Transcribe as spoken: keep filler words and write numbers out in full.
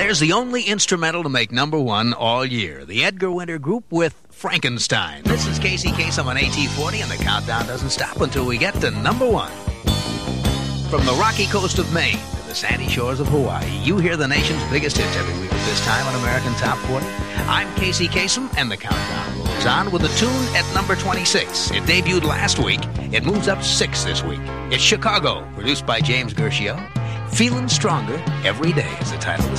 there's the only instrumental to make number one all year. The Edgar Winter Group with Frankenstein. This is Casey Kasem on A T forty, and the countdown doesn't stop until we get to number one. From the rocky coast of Maine to the sandy shores of Hawaii, you hear the nation's biggest hits every week at this time on American Top forty. I'm Casey Kasem, and the countdown rolls on with a tune at number twenty-six. It debuted last week. It moves up six this week. It's Chicago, produced by James Guercio. Feeling Stronger Every Day is the title of the